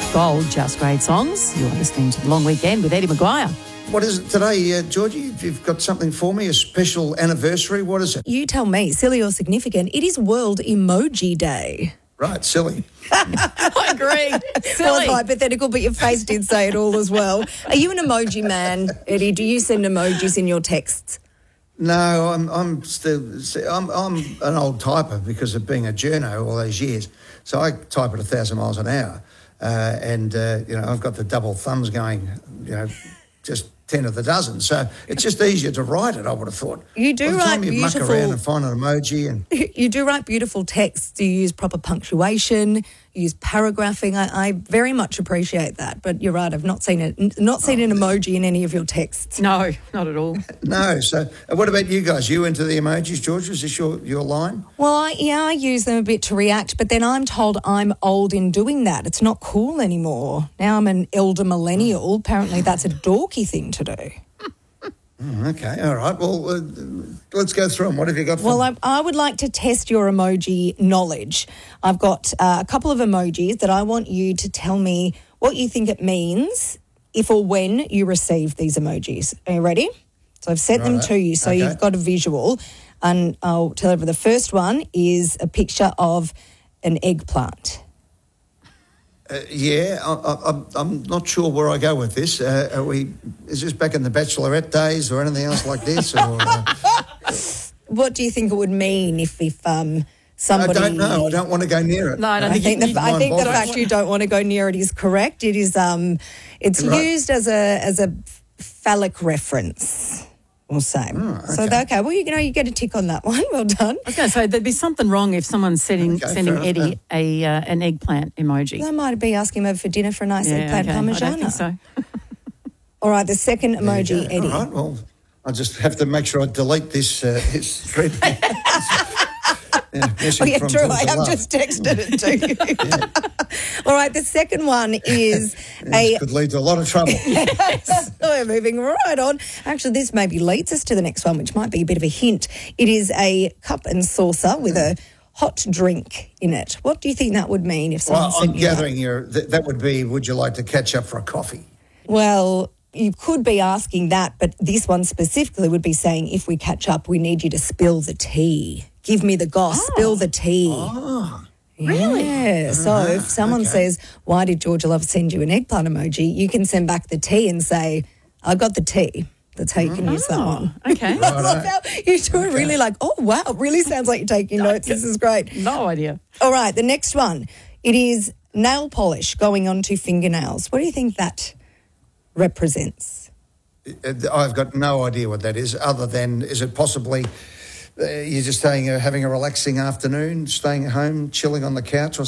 Gold, Just Great Songs. You're listening to The Long Weekend with Eddie Maguire. What is it today, Georgie? You've got something for me, a special anniversary. What is it? You tell me, silly or significant, it is World Emoji Day. Right, silly. I agree. Well, it's hypothetical, but your face did say it all as well. Are you an emoji man, Eddie? Do you send emojis in your texts? No, I'm an old typer because of being a journo all those years. So I type at 1,000 miles an hour, and I've got the double thumbs going, just 10 of the dozen. So it's just easier to write it, I would have thought. You do write beautiful. Muck around and find an emoji. And you do write beautiful texts. Do you use proper punctuation? You use paragraphing. I very much appreciate that. But you're right, I've not seen an emoji in any of your texts. No, not at all. No. So what about you guys? You into the emojis, George? Is this your line? Well, I use them a bit to react, but then I'm told I'm old in doing that. It's not cool anymore. Now I'm an elder millennial. Apparently that's a dorky thing to do. Okay, all right. Well, let's go through them. What have you got for Well, I would like to test your emoji knowledge. I've got a couple of emojis that I want you to tell me what you think it means if or when you receive these emojis. Are you ready? So I've sent them to you, so you've got a visual. And I'll tell you, the first one is a picture of an eggplant. I'm not sure where I go with this. Is this back in the Bachelorette days or anything else like this? Or, What do you think it would mean if somebody... I don't know. I don't want to go near it. No, I don't I think the fact you don't want to go near it is correct. It is. It's used as a phallic reference. We'll say. Oh, okay. So, well, you get a tick on that one. Well done. I was going to say, there'd be something wrong if someone's sending Eddie an eggplant emoji. They might be asking him over for dinner for a nice eggplant parmigiana. I don't think so. All right, the second emoji, Eddie. All right, well, I just have to make sure I delete this thread. True. I have just texted it to you. All right, the second one is This could lead to a lot of trouble. Yes, we're moving right on. Actually, this maybe leads us to the next one, which might be a bit of a hint. It is a cup and saucer with a hot drink in it. What do you think that would mean if someone sent you gathering that would be, would you like to catch up for a coffee? Well, you could be asking that, but this one specifically would be saying, if we catch up, we need you to spill the tea. Give me the goss, spill the tea. Oh, really? Yeah. So if someone says, why did Georgia Love send you an eggplant emoji, you can send back the tea and say, I got the tea. That's how you can use that one. Okay. I love how you two are really like, oh, wow, it really sounds like you're taking notes. This is great. No idea. All right, the next one. It is nail polish going onto fingernails. What do you think that represents? I've got no idea what that is, other than, is it possibly you're just having a relaxing afternoon, staying at home, chilling on the couch or